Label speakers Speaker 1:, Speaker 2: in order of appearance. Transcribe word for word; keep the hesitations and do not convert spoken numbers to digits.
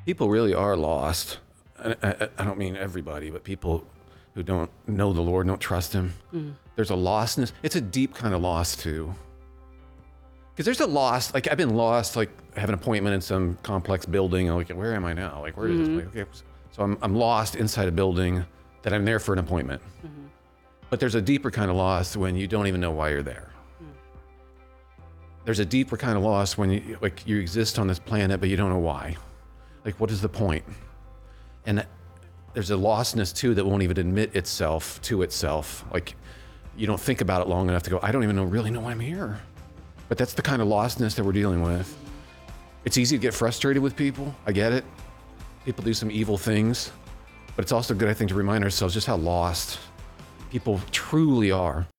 Speaker 1: People really are lost. I, I, I don't mean everybody, but people who don't know the Lord, don't trust Him. Mm. There's a lostness. It's a deep kind of loss too. Because there's a loss, like I've been lost, like I have an appointment in some complex building, and like, where am I now? Like, where is mm-hmm. this? Like, okay. So I'm, I'm lost inside a building that I'm there for an appointment. Mm-hmm. But there's a deeper kind of loss when you don't even know why you're there. Mm. There's a deeper kind of loss when you, like, you exist on this planet, but you don't know why. Like, what is the point? And there's a lostness too that won't even admit itself to itself. Like, you don't think about it long enough to go, I don't even know, really know why I'm here. But that's the kind of lostness that we're dealing with. It's easy to get frustrated with people. I get it. People do some evil things. But it's also good, I think, to remind ourselves just how lost people truly are.